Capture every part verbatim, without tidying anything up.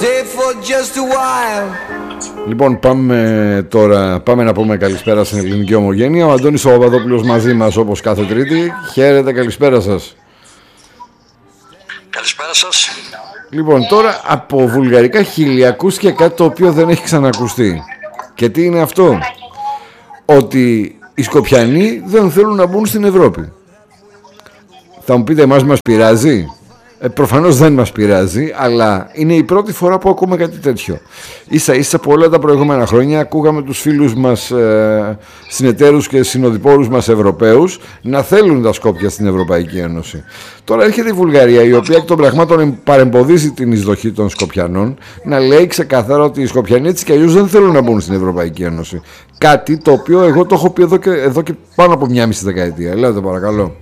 stay for just a while. Λοιπόν, πάμε τώρα, πάμε να πούμε καλησπέρα στην ελληνική ομογένεια. Ο Αντώνης ο Παπαδόπουλος μαζί μας όπως κάθε Τρίτη. Χαίρετε, καλησπέρα σας. Καλησπέρα σας. Λοιπόν, τώρα από βουλγαρικά χίλια ακούστηκε κάτι το οποίο δεν έχει ξανακουστεί. Και τι είναι αυτό? Ότι οι Σκοπιανοί δεν θέλουν να μπουν στην Ευρώπη. Θα μου πείτε, εμάς μας πειράζει? Ε, προφανώς δεν μας πειράζει, αλλά είναι η πρώτη φορά που ακούμε κάτι τέτοιο. Ίσα ίσα από όλα τα προηγούμενα χρόνια ακούγαμε τους φίλους μας ε, συνεταίρους και συνοδοιπόρους μας Ευρωπαίους να θέλουν τα Σκόπια στην Ευρωπαϊκή Ένωση. Τώρα έρχεται η Βουλγαρία, η οποία εκ των πραγμάτων παρεμποδίζει την εισδοχή των Σκοπιανών, να λέει ξεκαθαρά ότι οι Σκοπιανοί έτσι κι αλλιώς δεν θέλουν να μπουν στην Ευρωπαϊκή Ένωση. Κάτι το οποίο εγώ το έχω πει εδώ και, εδώ και πάνω από μια μισή δεκαετία. Ελάτε παρακαλώ.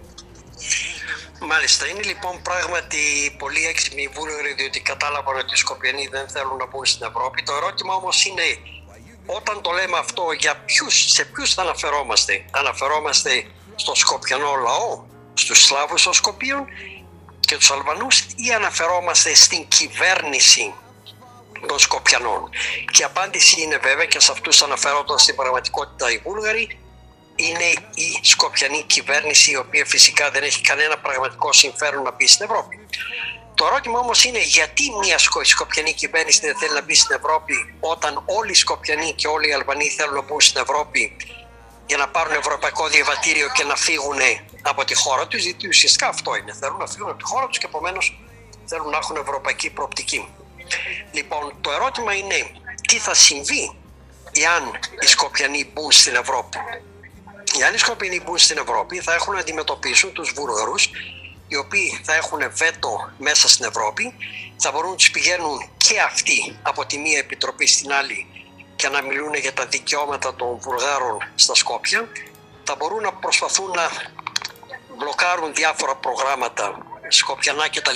Μάλιστα, είναι λοιπόν πράγματι πολύ έξυπνοι οι Βούλγαροι, διότι κατάλαβαν ότι οι Σκοπιανοί δεν θέλουν να μπουν στην Ευρώπη. Το ερώτημα όμως είναι, όταν το λέμε αυτό, για ποιους, σε ποιους θα αναφερόμαστε? Αναφερόμαστε στο Σκοπιανό λαό, στους Σλάβους των Σκοπίων και τους Αλβανούς, ή αναφερόμαστε στην κυβέρνηση των Σκοπιανών? Και η απάντηση είναι βέβαια, και σε αυτούς αναφέρονταν στην πραγματικότητα οι Βούλγαροι, είναι η σκοπιανή κυβέρνηση, η οποία φυσικά δεν έχει κανένα πραγματικό συμφέρον να μπει στην Ευρώπη. Το ερώτημα όμως είναι, γιατί μια σκοπιανή κυβέρνηση δεν θέλει να μπει στην Ευρώπη, όταν όλοι οι Σκοπιανοί και όλοι οι Αλβανοί θέλουν να μπουν στην Ευρώπη για να πάρουν ευρωπαϊκό διαβατήριο και να φύγουν από τη χώρα τους? Γιατί ουσιαστικά αυτό είναι, θέλουν να φύγουν από τη χώρα τους και επομένως θέλουν να έχουν ευρωπαϊκή προοπτική. Λοιπόν, το ερώτημα είναι, τι θα συμβεί εάν οι Σκοπιανοί μπουν στην Ευρώπη? Οι άλλοι Σκοπιανοί μπουν στην Ευρώπη, θα έχουν να αντιμετωπίσουν τους Βούλγαρους, οι οποίοι θα έχουν βέτο μέσα στην Ευρώπη, θα μπορούν να τους πηγαίνουν και αυτοί από τη μία επιτροπή στην άλλη και να μιλούν για τα δικαιώματα των Βουλγάρων στα Σκόπια, θα μπορούν να προσπαθούν να μπλοκάρουν διάφορα προγράμματα σκοπιανά κτλ.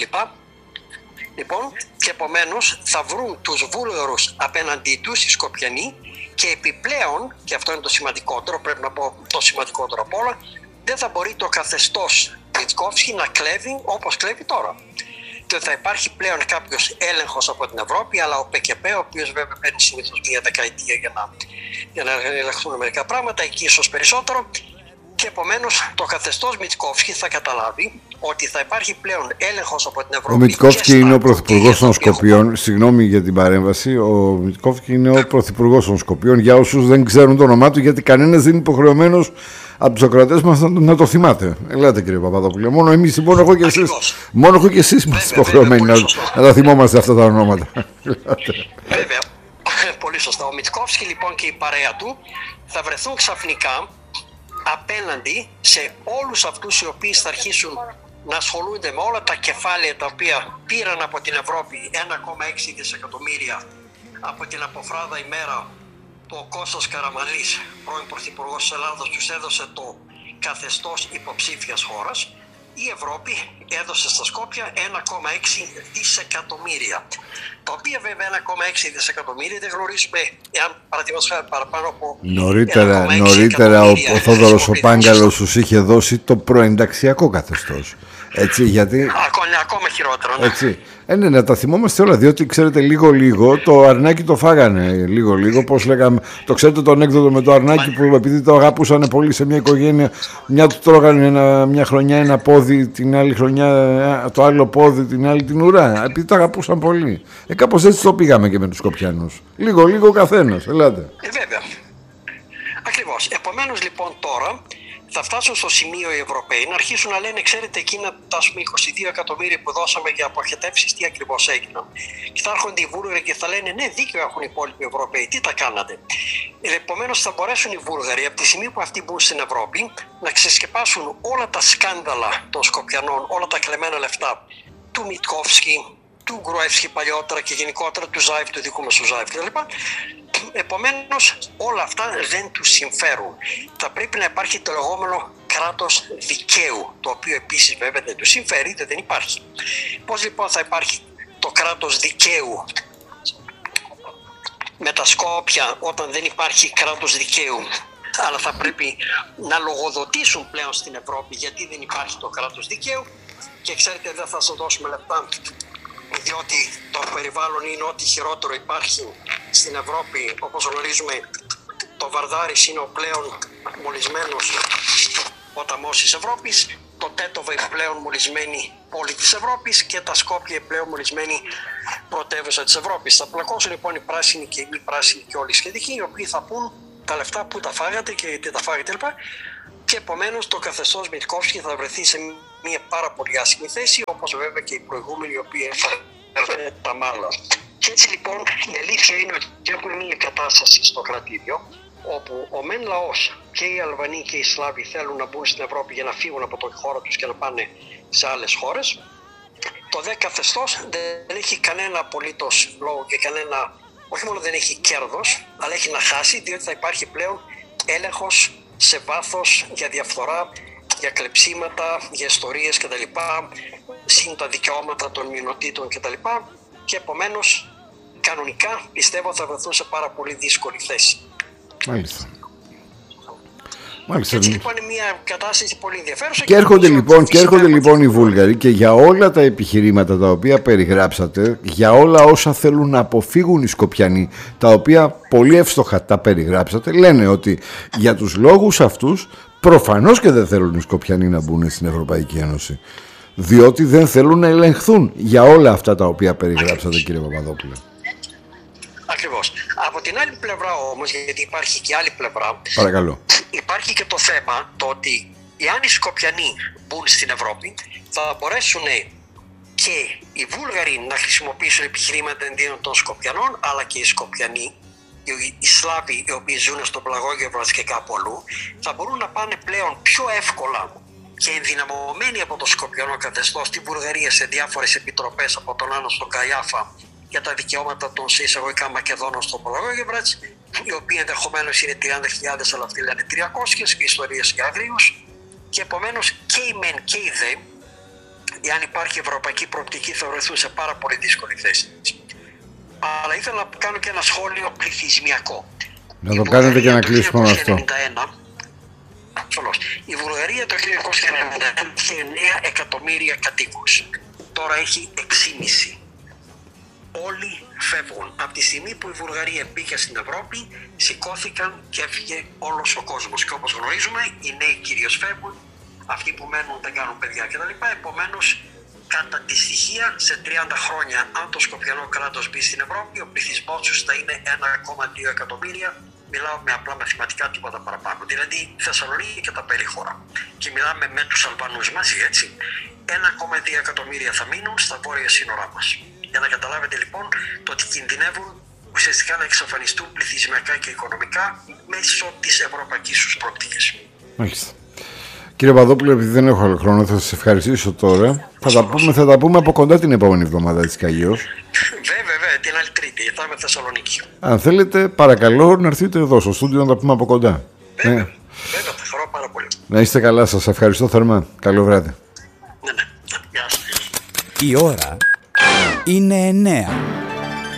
Λοιπόν, και επομένως θα βρουν τους Βούλγαρους απέναντί τους οι Σκοπιανοί, και επιπλέον, και αυτό είναι το σημαντικότερο, πρέπει να πω το σημαντικότερο απ' όλα, δεν θα μπορεί το καθεστώς Μιτσκόφσκι να κλέβει όπως κλέβει τώρα. Και θα υπάρχει πλέον κάποιος έλεγχος από την Ευρώπη, αλλά ο ΠΚΠ, ο οποίος βέβαια παίρνει συνήθως μία δεκαετία για να, για να ελεγχθούν μερικά πράγματα, εκεί ίσως περισσότερο. Και επομένως το καθεστώς Μιτσκόφσκι θα καταλάβει ότι θα υπάρχει πλέον έλεγχος από την Ευρώπη. Ο Μιτσκόφσκι είναι ο πρωθυπουργός των Σκοπιών. Συγγνώμη για την παρέμβαση. Ο Μιτσκόφσκι είναι ο πρωθυπουργός των Σκοπιών. Για όσους δεν ξέρουν το όνομά του, γιατί κανένας δεν είναι υποχρεωμένος από τους ακροατές μας να το θυμάται. Ελάτε κύριε Παπαδόπουλε. Μόνο εμείς, μόνο εγώ και εσείς. Μόνο εγώ και εσείς είμαστε υποχρεωμένοι να, να τα θυμόμαστε αυτά τα ονόματα. Βέβαια. Πολύ σωστά. Ο Μιτσκόφσκι λοιπόν και η παρέα του θα βρεθούν ξαφνικά απέναντι σε όλους αυτούς οι οποίοι θα αρχίσουν να ασχολούνται με όλα τα κεφάλαια τα οποία πήραν από την Ευρώπη ένα κόμμα έξι δισεκατομμύρια από την αποφράδα ημέρα που ο Κώστας Καραμανλής, πρώην Πρωθυπουργός της Ελλάδας, τους έδωσε το καθεστώς υποψήφιας χώρας. Η Ευρώπη έδωσε στα Σκόπια ένα κόμμα έξι δισεκατομμύρια. Τα οποία βέβαια ένα κόμμα έξι δισεκατομμύρια δεν γνωρίζουμε εάν παραδείγματος χάρη παραπάνω από. Νωρίτερα, νωρίτερα ο, ο Θόδωρος ο Πάγκαλος τους είχε δώσει το προενταξιακό καθεστώς. Έτσι, γιατί. Ακόμα, ακόμα χειρότερο. Ναι. Έτσι. Ε, ναι, να τα θυμόμαστε όλα, διότι ξέρετε λίγο-λίγο το αρνάκι το φάγανε. Λίγο-λίγο, πώς λέγαμε. Το ξέρετε το ανέκδοτο με το αρνάκι που επειδή το αγαπούσαν πολύ σε μια οικογένεια, μια του τρώγανε ένα, μια χρονιά ένα πόδι, την άλλη χρονιά το άλλο πόδι, την άλλη την ουρά. Επειδή το αγαπούσαν πολύ. Ε, κάπως έτσι το πήγαμε και με τους Σκοπιανούς. Λίγο-λίγο ο καθένας. Ελάτε. Ε, βέβαια. Ακριβώς. Επομένως λοιπόν τώρα θα φτάσουν στο σημείο οι Ευρωπαίοι να αρχίσουν να λένε, ξέρετε, εκείνα τα είκοσι δύο εκατομμύρια που δώσαμε για αποχετεύσεις, τι ακριβώς έγιναν. Και θα έρχονται οι Βούλγαροι και θα λένε, ναι, δίκιο έχουν οι υπόλοιποι Ευρωπαίοι, τι τα κάνατε. Επομένως θα μπορέσουν οι Βούλγαροι από τη στιγμή που αυτοί μπουν στην Ευρώπη να ξεσκεπάσουν όλα τα σκάνδαλα των Σκοπιανών, όλα τα κλεμμένα λεφτά του Μιτσκόφσκι, του Γκρουεύσκι παλιότερα και γενικότερα του Ζάιφ, του δικού μας του Ζάιφ κτλ. Επομένως όλα αυτά δεν τους συμφέρουν. Θα πρέπει να υπάρχει το λεγόμενο κράτος δικαίου, το οποίο επίσης βέβαια δεν τους συμφέρει, δεν υπάρχει. Πώς λοιπόν θα υπάρχει το κράτος δικαίου με τα Σκόπια όταν δεν υπάρχει κράτος δικαίου? Αλλά θα πρέπει να λογοδοτήσουν πλέον στην Ευρώπη γιατί δεν υπάρχει το κράτος δικαίου. Και ξέρετε, δεν θα σας δώσουμε λεπτά διότι το περιβάλλον είναι ό,τι χειρότερο υπάρχει στην Ευρώπη. Όπως γνωρίζουμε, το Βαρδάρης είναι ο πλέον μολυσμένος ποταμός της Ευρώπης, το Τέτοβα η πλέον μολυσμένη πόλη της Ευρώπης και τα Σκόπια η πλέον μολυσμένη πρωτεύουσα της Ευρώπης. Θα πλακώσουν λοιπόν οι πράσινοι και οι μη πράσινοι και όλοι οι σχετικοί, οι οποίοι θα πούν τα λεφτά που τα φάγατε και τι τα φάγατε κλπ. Και επομένως το καθεστώς Μιτκόφσκι θα βρεθεί σε μια πάρα πολύ άσχημη θέση, όπως βέβαια και οι προηγούμενοι οι οποίοι έφεραν τα μάλλα. Και έτσι λοιπόν η αλήθεια είναι ότι έχουμε μια κατάσταση στο κρατήδιο, όπου ο μεν λαός και οι Αλβανοί και οι Σλάβοι θέλουν να μπουν στην Ευρώπη για να φύγουν από το χώρο τους και να πάνε σε άλλες χώρες. Το δε καθεστώς δεν έχει κανένα απολύτως λόγο και κανένα, όχι μόνο δεν έχει κέρδος, αλλά έχει να χάσει, διότι θα υπάρχει πλέον έλεγχος σε βάθος για διαφθορά, για κλεψίματα, για ιστορίες κτλ. Συν τα δικαιώματα των μειονοτήτων κτλ. Και επομένως κανονικά πιστεύω θα βρεθούν σε πάρα πολύ δύσκολη θέση. Μάλιστα. Μάλιστα. Έτσι λοιπόν είναι μια κατάσταση πολύ ενδιαφέρουσα. Και έρχονται, λοιπόν, και έρχονται λοιπόν οι Βούλγαροι και για όλα τα επιχειρήματα τα οποία περιγράψατε, για όλα όσα θέλουν να αποφύγουν οι Σκοπιανοί, τα οποία πολύ εύστοχα τα περιγράψατε, λένε ότι για τους λόγους αυτούς προφανώς και δεν θέλουν οι Σκοπιανοί να μπουν στην Ευρωπαϊκή Ένωση. Διότι δεν θέλουν να ελεγχθούν για όλα αυτά τα οποία περιγράψατε, κύριε Παπαδόπουλε. Ακριβώς. Από την άλλη πλευρά όμως, γιατί υπάρχει και άλλη πλευρά, παρακαλώ, υπάρχει και το θέμα το ότι εάν οι Σκοπιανοί μπουν στην Ευρώπη, θα μπορέσουν και οι Βούλγαροι να χρησιμοποιήσουν επιχειρήματα εναντίον των Σκοπιανών, αλλά και οι Σκοπιανοί, οι Σλάβοι οι οποίοι ζουν στο Πλαγόγευρο και κάπου αλλού, θα μπορούν να πάνε πλέον πιο εύκολα και ενδυναμωμένοι από το Σκοπιανό καθεστώς στη Βουλγαρία σε διάφορες επιτροπές, από τον Άνω στον Καϊάφα, για τα δικαιώματα των σε εισαγωγικά Μακεδόνων στο Πλαγόγευρατς, οι οποίοι ενδεχομένως είναι τριάντα χιλιάδες, αλλά αυτοί λένε τριακόσιες και ιστορίες για αγρίους. Και επομένως και οι μεν και οι δε, εάν υπάρχει ευρωπαϊκή προοπτική, θα βρεθούν σε πάρα πολύ δύσκολη θέση. Αλλά ήθελα να κάνω και ένα σχόλιο πληθυσμιακό. Να το κάνετε και να κλείσουμε με αυτό. Η Βουλγαρία το χίλια εννιακόσια ενενήντα ένα είχε εννέα εκατομμύρια κατοίκους. Τώρα έχει έξι κόμμα πέντε. Όλοι φεύγουν. Από τη στιγμή που η Βουλγαρία μπήκε στην Ευρώπη, σηκώθηκαν και έφυγε όλος ο κόσμος. Και όπως γνωρίζουμε, οι νέοι κυρίως φεύγουν, αυτοί που μένουν δεν κάνουν παιδιά κτλ. Επομένως, κατά τη στοιχεία, σε τριάντα χρόνια, αν το Σκοπιανό κράτος μπει στην Ευρώπη, ο πληθυσμός τους θα είναι ένα κόμμα δύο εκατομμύρια. Μιλάω με απλά μαθηματικά, τίποτα παραπάνω. Δηλαδή, Θεσσαλονίκη και τα περίχωρα. Και μιλάμε με τους Αλβανούς μαζί, έτσι. ένα κόμμα δύο εκατομμύρια θα μείνουν στα βόρεια σύνορά μας. Για να καταλάβετε λοιπόν το ότι κινδυνεύουν ουσιαστικά να εξαφανιστούν πληθυσμιακά και οικονομικά μέσω της ευρωπαϊκής τους προοπτικής. Μάλιστα. Κύριε Παπαδόπουλε, επειδή δεν έχω άλλο χρόνο, θα σας ευχαριστήσω τώρα. Θα τα, πούμε, θα τα πούμε από κοντά την επόμενη εβδομάδα της Καγίως. Βέβαια, βέβαια, την άλλη Τρίτη, θα είμαι Θεσσαλονίκη. Αν θέλετε, παρακαλώ να έρθετε εδώ στο στούντιο να τα πούμε από κοντά. Βέβαια, ναι. Βέβαια, θα χαρώ πάρα πολύ. Να είστε καλά, σας ευχαριστώ θερμά. Καλό βράδυ. Ναι, ναι. Γεια σας. Η ώρα είναι εννέα.